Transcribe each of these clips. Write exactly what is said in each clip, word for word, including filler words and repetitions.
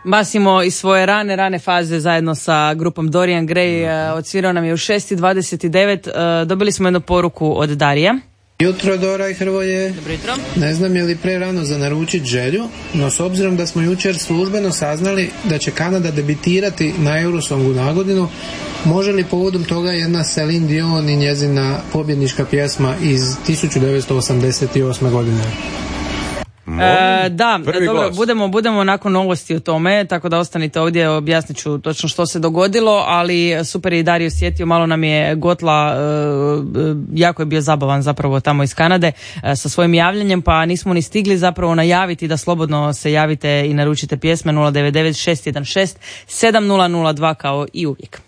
Basimo iz svoje rane, rane faze zajedno sa grupom Dorian Gray. Odsvirao nam je u šest i dvadeset devet. Dobili smo jednu poruku od Darija. Jutro, Dora i Hrvoje. Dobro jutro. Ne znam je li pre rano za naručiti želju, no s obzirom da smo jučer službeno saznali da će Kanada debitirati na Eurosongu na godinu, može li povodom toga jedna Celine Dion i njezina pobjednička pjesma iz tisuću devetsto osamdeset osme godine? E, da, dobro, budemo, budemo nakon novosti o tome, tako da ostanite ovdje, objasnit ću točno što se dogodilo, ali super je i Dario sjetio, malo nam je Gotla, e, jako je bio zabavan zapravo tamo iz Kanade e, sa svojim javljanjem, pa nismo ni stigli zapravo najaviti da slobodno se javite i naručite pjesme nula devet devet šest jedan šest sedam nula nula dva kao i uvijek.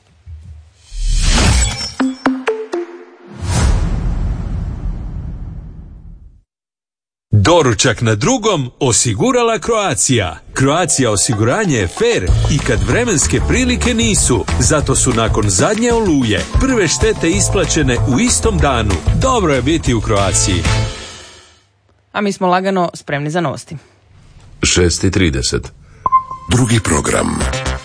Doručak na drugom osigurala Croatia. Croatia osiguranje je fair i kad vremenske prilike nisu. Zato su nakon zadnje oluje prve štete isplaćene u istom danu. Dobro je biti u Croaciji. A mi smo lagano spremni za novosti. šest i trideset. Drugi program.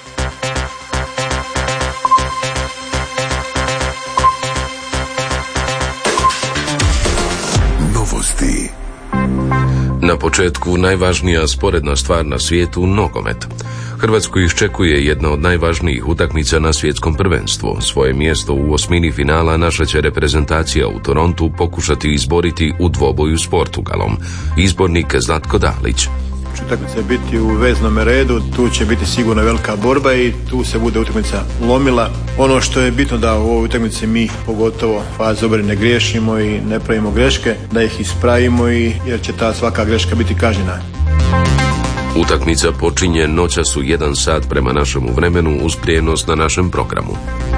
Novosti. Na početku najvažnija sporedna stvar na svijetu, nogomet. Hrvatsku iščekuje jedna od najvažnijih utakmica na svjetskom prvenstvu. Svoje mjesto u osmini finala naša će reprezentacija u Torontu pokušati izboriti u dvoboju s Portugalom. Izbornik Zlatko Dalić. Utakmica je biti u veznom redu, tu će biti sigurno velika borba i tu se bude utakmica lomila. Ono što je bitno da u ovoj utakmici mi, pogotovo faze obrane, ne griješimo i ne pravimo greške, da ih ispravimo i jer će ta svaka greška biti kažnjena. Utakmica počinje noćas u jedan sat prema našemu vremenu uz prijenos na našem programu.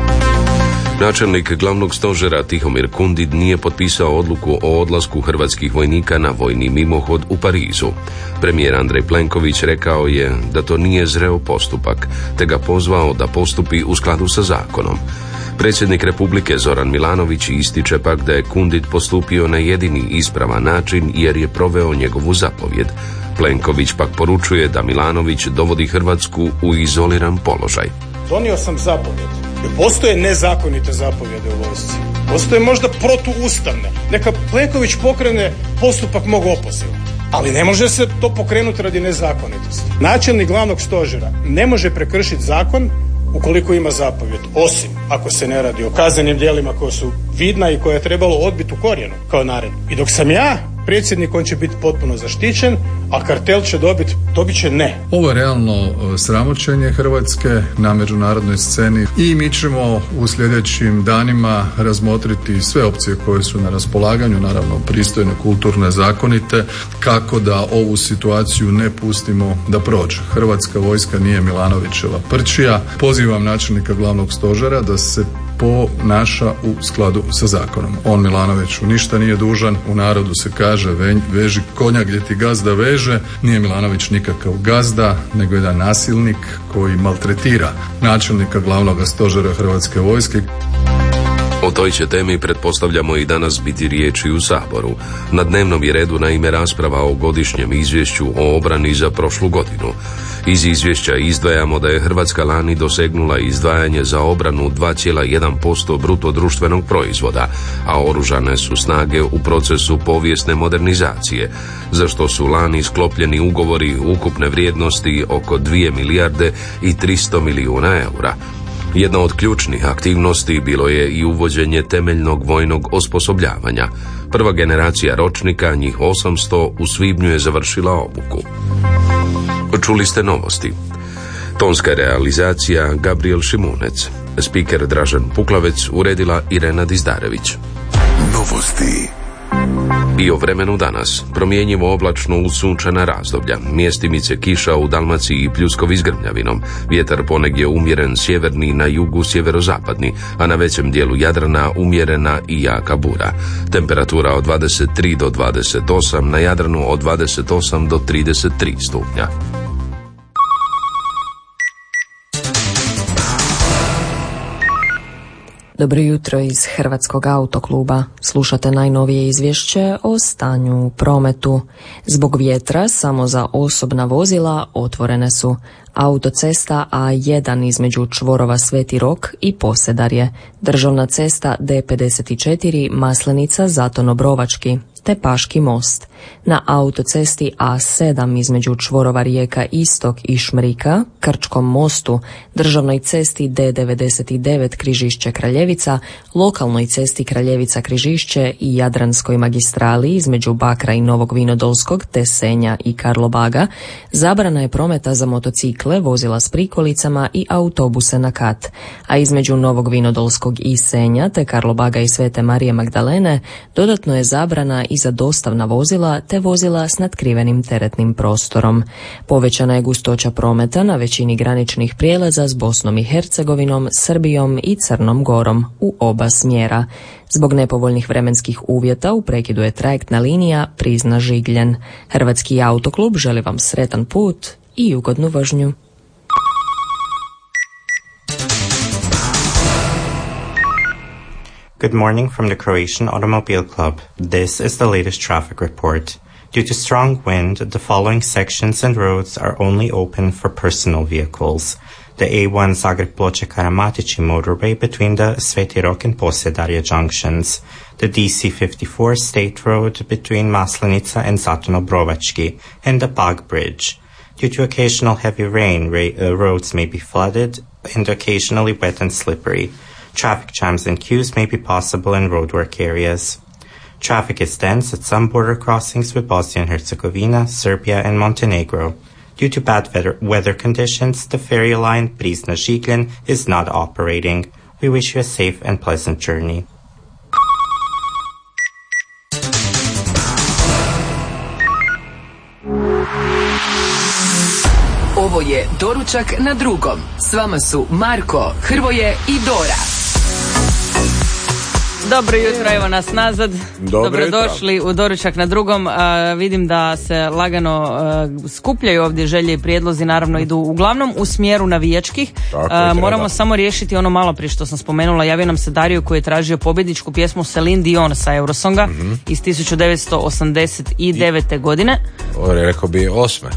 Načelnik glavnog stožera Tihomir Kundid nije potpisao odluku o odlasku hrvatskih vojnika na vojni mimohod u Parizu. Premijer Andrej Plenković rekao je da to nije zreo postupak, te ga pozvao da postupi u skladu sa zakonom. Predsjednik Republike Zoran Milanović ističe pak da je Kundid postupio na jedini ispravan način jer je proveo njegovu zapovjed. Plenković pak poručuje da Milanović dovodi Hrvatsku u izoliran položaj. Donio sam zapovjed. Postoje nezakonite zapovjede u vojsci. Postoje možda protuustavne. Neka Plenković pokrene postupak mog opoziva. Ali ne može se to pokrenuti radi nezakonitosti. Načelnik glavnog stožera ne može prekršiti zakon ukoliko ima zapovjed, osim ako se ne radi o kaznenim djelima koja su vidna i koje je trebalo odbiti u korijenu kao naredbu. I dok sam ja predsjednik, on će biti potpuno zaštićen, a kartel će dobiti, dobit će ne. Ovo je realno sramoćenje Hrvatske na međunarodnoj sceni i mi ćemo u sljedećim danima razmotriti sve opcije koje su na raspolaganju, naravno pristojne, kulturne, zakonite, kako da ovu situaciju ne pustimo da prođe. Hrvatska vojska nije Milanovićeva prčija. Pozivam načelnika glavnog stožera da se ponaša u skladu sa zakonom. On Milanoviću ništa nije dužan, u narodu se kaže veži konja gdje ti gazda veže. Nije Milanović nikakav gazda, nego jedan nasilnik koji maltretira načelnika glavnog stožera Hrvatske vojske. O toj će temi pretpostavljamo i danas biti riječi u Saboru. Na dnevnom je redu naime rasprava o godišnjem izvješću o obrani za prošlu godinu. Iz izvješća izdvajamo da je Hrvatska lani dosegnula izdvajanje za obranu dva zarez jedan posto bruto društvenog proizvoda, a oružane su snage u procesu povijesne modernizacije, za što su lani sklopljeni ugovori ukupne vrijednosti oko dvije milijarde i tristo milijuna eura. Jedna od ključnih aktivnosti bilo je i uvođenje temeljnog vojnog osposobljavanja. Prva generacija ročnika, njih osamsto, u svibnju je završila obuku. Čuli ste novosti. Tonska realizacija Gabriel Šimunec. Spiker Dražen Puklavec, uredila Irena Dizdarević. Novosti. I o vremenu danas. Promjenjivo oblačno uz sunčana razdoblja. Mjestimice kiša u Dalmaciji i pljuskovi s grmljavinom. Vjetar ponegdje umjeren sjeverni, na jugu sjeverozapadni, a na većem dijelu Jadrana umjerena i jaka bura. Temperatura od dvadeset tri do dvadeset osam, na Jadranu od dvadeset osam do trideset tri stupnja. Dobro jutro iz Hrvatskog autokluba. Slušate najnovije izvješće o stanju u prometu. Zbog vjetra samo za osobna vozila otvorene su autocesta A jedan između čvorova Sveti Rok i Posedarje, državna cesta D pedeset četiri Maslenica Zaton Obrovački, te Paški most. Na autocesti A sedam između čvorova Rijeka Istok i Šmrika, Krčkom mostu, državnoj cesti D devedeset devet Križišće Kraljevica, lokalnoj cesti Kraljevica Križišće i Jadranskoj magistrali između Bakra i Novog Vinodolskog te Senja i Karlobaga, zabrana je prometa za motocikle, vozila s prikolicama i autobuse na kat, a između Novog Vinodolskog i Senja te Karlobaga i Svete Marije Magdalene dodatno je zabrana i za dostavna vozila te vozila s natkrivenim teretnim prostorom. Povećana je gustoća prometa na većini graničnih prijelaza s Bosnom i Hercegovinom, Srbijom i Crnom Gorom u oba smjera. Zbog nepovoljnih vremenskih uvjeta u prekidu je trajektna linija Prizna-Žigljen. Hrvatski autoklub želi vam sretan put i ugodnu vožnju. Good morning from the Croatian Automobile Club. This is the latest traffic report. Due to strong wind, the following sections and roads are only open for personal vehicles. The A one Zagreb-Ploče-Karamatići motorway between the Sveti Rok and Posedarje junctions. The D C fifty-four State Road between Maslenica and Zaton Obrovački, and the Pag Bridge. Due to occasional heavy rain, ra- uh, roads may be flooded and occasionally wet and slippery. Traffic jams and queues may be possible in roadwork areas. Traffic is dense at some border crossings with Bosnia and Herzegovina, Serbia, and Montenegro. Due to bad weather, weather conditions, the ferry line Prizna-Žigljen is not operating. We wish you a safe and pleasant journey. Ovo je Doručak na drugom. S vama su Marko, Hrvoje i Dora. Dobro jutro, evo nas nazad. Dobrodošli u Doručak na drugom. A, vidim da se lagano a, skupljaju ovdje želje i prijedlozi, naravno idu uglavnom u smjeru navijačkih. A, moramo samo riješiti ono malo prije što sam spomenula. Javio nam se Dario koji je tražio pobjedničku pjesmu Celine Dion sa Eurosonga mm-hmm. iz tisuću devetsto osamdeset devete. godine. Ovo je rekao bi osme.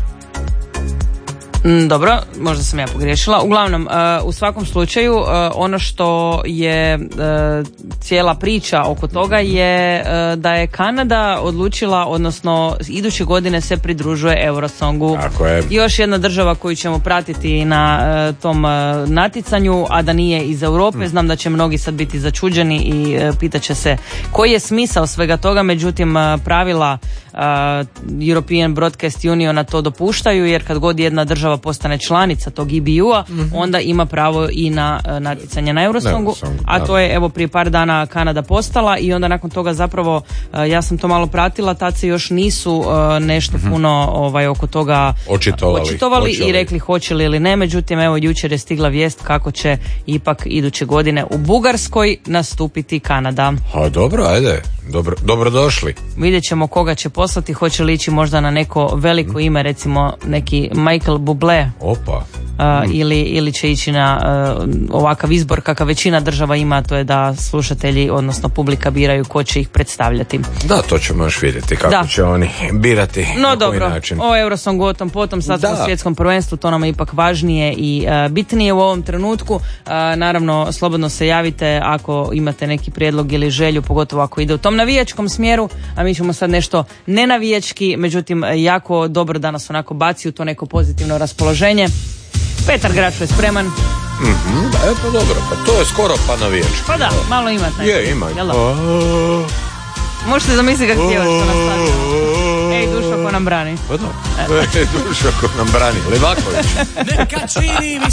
Mm, dobro, možda sam ja pogriješila. Uglavnom, uh, u svakom slučaju, uh, ono što je uh, cijela priča oko toga je uh, da je Kanada odlučila, odnosno iduće godine se pridružuje Eurosongu. Tako je. Još jedna država koju ćemo pratiti na uh, tom uh, natjecanju, a da nije iz Europe. Hmm. Znam da će mnogi sad biti začuđeni i uh, pitat će se koji je smisao svega toga, međutim uh, pravila uh, European Broadcast Uniona to dopuštaju, jer kad god jedna država postane članica tog E B U-a, mm-hmm. onda ima pravo i na uh, natjecanje na Eurosongu, a to je evo prije par dana Kanada postala i onda nakon toga zapravo uh, ja sam to malo pratila, tad se još nisu uh, nešto mm-hmm. puno ovaj, oko toga očitovali, očitovali i rekli hoće li ili ne, međutim evo jučer je stigla vijest kako će ipak iduće godine u Bugarskoj nastupiti Kanada. A dobro, ajde, dobro, dobrodošli. Vidjet ćemo koga će poslati, hoće li ići možda na neko veliko ime, recimo neki Michael Bublé. Opa. Uh, ili, ili će ići na uh, ovakav izbor kakav većina država ima, to je da slušatelji, odnosno publika biraju ko će ih predstavljati. Da, to ćemo još vidjeti kako da. će oni birati no, na dobro. koji način. O Eurosongu o tom potom, sad smo u svjetskom prvenstvu, to nam je ipak važnije i uh, bitnije u ovom trenutku. Uh, naravno, slobodno se javite ako imate neki prijedlog ili želju, pogotovo ako ide u tom navijačkom smjeru, a mi ćemo sad nešto nenavijački, međutim jako dobro da nas onako baci u to neko pozitivno raspoloženje. Petar Gračo je spreman. Mm-hmm, da, e, pa dobro, pa to je skoro pa navijački. Pa da, malo ima taj. Je, ima. Možete zamisliti kako pjevaš to na stadionu. Ej, dušo ko nam brani. Pa da, ej, dušo ko nam brani. Livaković.